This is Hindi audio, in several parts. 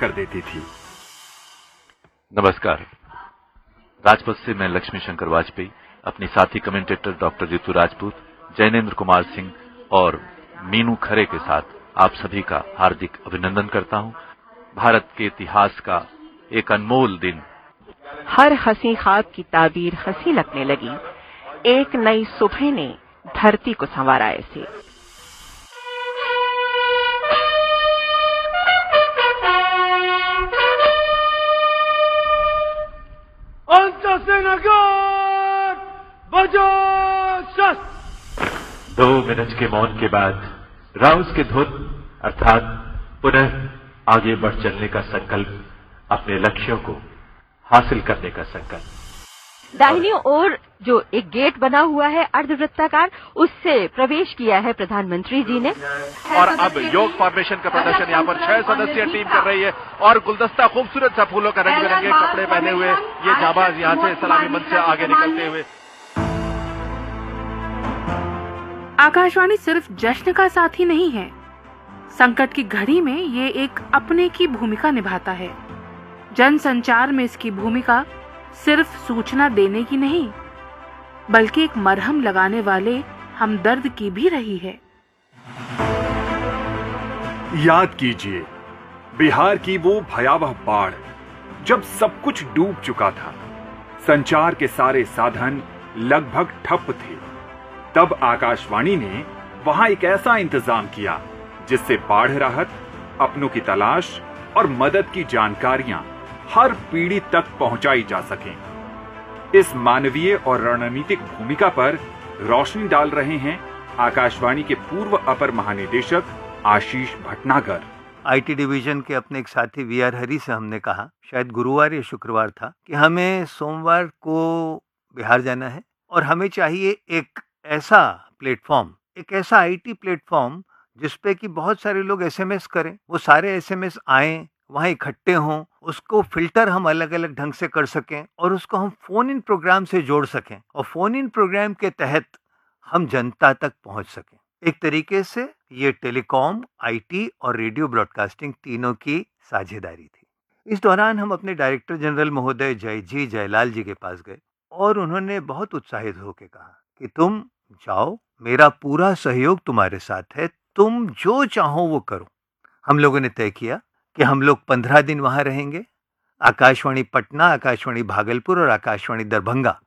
कर देती थी। नमस्कार। राजपथ से मैं लक्ष्मी शंकर वाजपेयी अपनी साथी कमेंटेटर डॉक्टर रितु राजपूत, जैनेन्द्र कुमार सिंह और मीनू खरे के साथ आप सभी का हार्दिक अभिनंदन करता हूं। भारत के इतिहास का एक अनमोल दिन। हर हंसी ख्वाब की ताबीर हंसी लगने लगी, एक नई सुबह ने धरती को संवारा ऐसे। दो मिनट के मौन के बाद राउस के धुन अर्थात पुनः आगे बढ़ चलने का संकल्प, अपने लक्ष्यों को हासिल करने का संकल्प। दाहिनी ओर जो एक गेट बना हुआ है अर्धवृत्ताकार, उससे प्रवेश किया है प्रधानमंत्री जी ने। और अब योग फॉर्मेशन का प्रदर्शन यहाँ पर 6 सदस्यीय टीम कर रही है और गुलदस्ता खूबसूरत सा फूलों का रंग बिरंगे कपड़े पहने हुए ये जाबाज यहाँ से सलामी मंच से आगे निकलते हुए। आकाशवाणी सिर्फ जश्न का साथी नहीं है, संकट की घड़ी में ये एक अपने की भूमिका निभाता है। जन संचार में इसकी भूमिका सिर्फ सूचना देने की नहीं, बल्कि एक मरहम लगाने वाले हमदर्द की भी रही है। याद कीजिए बिहार की वो भयावह बाढ़, जब सब कुछ डूब चुका था, संचार के सारे साधन लगभग ठप थे। तब आकाशवाणी ने वहां एक ऐसा इंतजाम किया जिससे बाढ़ राहत, अपनों की तलाश और मदद की जानकारियां हर पीढ़ी तक पहुंचाई जा सकें। इस मानवीय और रणनीतिक भूमिका पर रोशनी डाल रहे हैं आकाशवाणी के पूर्व अपर महानिदेशक आशीष भटनागर। आईटी डिवीजन के अपने एक साथी वीआर हरी से हमने कहा, शायद गुरुवार या शुक्रवार था, कि हमें सोमवार को बिहार जाना है और हमें चाहिए एक ऐसा प्लेटफॉर्म, एक ऐसा आईटी प्लेटफॉर्म जिसपे कि बहुत सारे लोग एसएमएस करें, वो सारे एसएमएस आएं, वहां इकट्ठे हों, उसको फिल्टर हम अलग अलग ढंग से कर सकें और उसको हम फोन इन प्रोग्राम से जोड़ सकें और फोन इन प्रोग्राम के तहत हम जनता तक पहुंच सकें। एक तरीके से ये टेलीकॉम, आईटी और रेडियो ब्रॉडकास्टिंग तीनों की साझेदारी थी। इस दौरान हम अपने डायरेक्टर जनरल महोदय जयलाल जी के पास गए और उन्होंने बहुत उत्साहित होकर कहा कि तुम जाओ, मेरा पूरा सहयोग तुम्हारे साथ है, तुम जो चाहो वो करो। हम लोगों ने तय किया कि हम लोग 15 दिन वहां रहेंगे। आकाशवाणी पटना, आकाशवाणी भागलपुर और आकाशवाणी दरभंगा,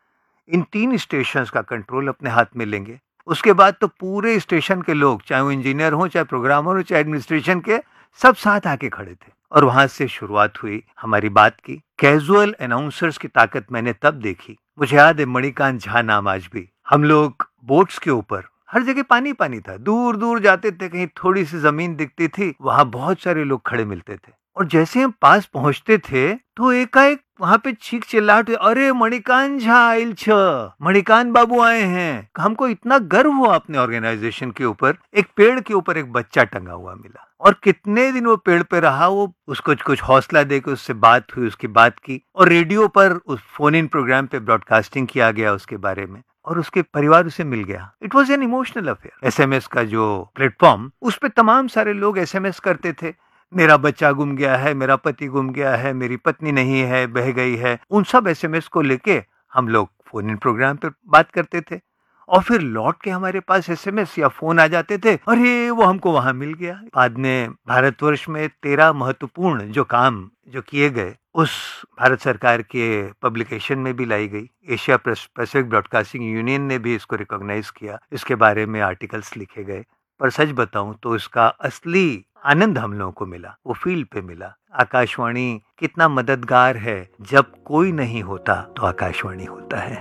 इन 3 स्टेशंस का कंट्रोल अपने हाथ में लेंगे। उसके बाद तो पूरे स्टेशन के लोग, चाहे वो इंजीनियर हो, चाहे प्रोग्रामर हो, चाहे एडमिनिस्ट्रेशन के, सब साथ आके खड़े थे और वहां से शुरुआत हुई हमारी बात की। कैजुअल अनाउंसर्स की ताकत मैंने तब देखी। मुझे याद है मणिकांत झा नाम आज भी। हम लोग बोट्स के ऊपर, हर जगह पानी पानी था, दूर दूर जाते थे, कहीं थोड़ी सी जमीन दिखती थी, वहां बहुत सारे लोग खड़े मिलते थे और जैसे हम पास पहुंचते थे तो एकाएक वहां पे चीख चिल्लाहट, अरे मणिकांत झा आइल छ, मणिकांत बाबू आए हैं। हमको इतना गर्व हुआ अपने ऑर्गेनाइजेशन के ऊपर। एक पेड़ के ऊपर एक बच्चा टंगा हुआ मिला और कितने दिन वो पेड़ पे रहा, वो उसको कुछ हौसला देकर उससे बात हुई, उसकी बात की और रेडियो पर उस फोन इन प्रोग्राम पे ब्रॉडकास्टिंग किया गया उसके बारे में और उसके परिवार उसे मिल गया। It was an emotional affair. SMS का जो प्लेटफॉर्म, उस पे तमाम सारे लोग एसएमएस करते थे, मेरा बच्चा गुम गया है, मेरा पति गुम गया है, मेरी पत्नी नहीं है, बह गई है। उन सब एसएमएस को लेके हम लोग फोन इन प्रोग्राम पे बात करते थे और फिर लौट के हमारे पास एसएमएस या फोन आ जाते थे, अरे वो हमको वहां मिल गया। बाद में भारतवर्ष में 13 महत्वपूर्ण जो काम जो किए गए उस भारत सरकार के पब्लिकेशन में भी लाई गई। एशिया पैसिफिक ब्रॉडकास्टिंग यूनियन ने भी इसको रिकॉग्नाइज किया, इसके बारे में आर्टिकल्स लिखे गए। पर सच बताऊं तो इसका असली आनंद हम लोगों को मिला, वो फील्ड पे मिला। आकाशवाणी कितना मददगार है, जब कोई नहीं होता तो आकाशवाणी होता है।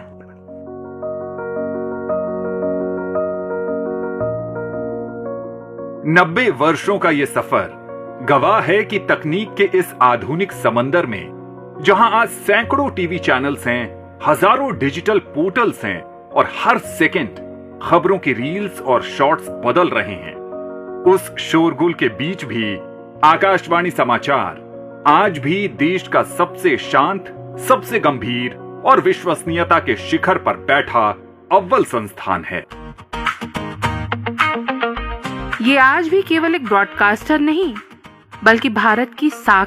90 वर्षों का ये सफर गवाह है कि तकनीक के इस आधुनिक समंदर में, जहां आज सैकड़ों टीवी चैनल्स हैं, हजारों डिजिटल पोर्टल्स हैं और हर सेकंड खबरों की रील्स और शॉर्ट्स बदल रहे हैं, उस शोरगुल के बीच भी आकाशवाणी समाचार आज भी देश का सबसे शांत, सबसे गंभीर और विश्वसनीयता के शिखर पर बैठा अव्वल संस्थान है। ये आज भी केवल एक ब्रॉडकास्टर नहीं, बल्कि भारत की